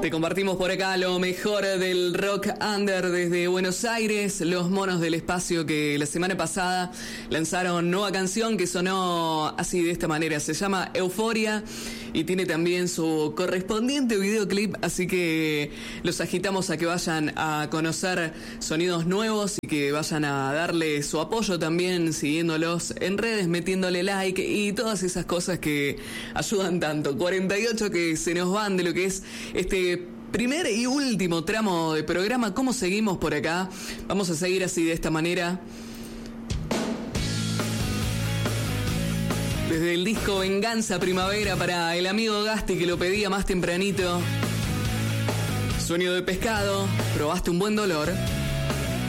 Te compartimos por acá lo mejor del rock under desde Buenos Aires, Los Monos del Espacio, que la semana pasada lanzaron nueva canción que sonó así de esta manera, se llama Euforia y tiene también su correspondiente videoclip, así que los agitamos a que vayan a conocer sonidos nuevos y que vayan a darle su apoyo también, siguiéndolos en redes, metiéndole like y todas esas cosas que ayudan tanto. 48 que se nos van de lo que es este primer y último tramo de programa. ¿Cómo seguimos por acá? Vamos a seguir así de esta manera. Desde el disco Venganza Primavera para el amigo Gasti que lo pedía más tempranito. Sueño de pescado, probaste un buen dolor.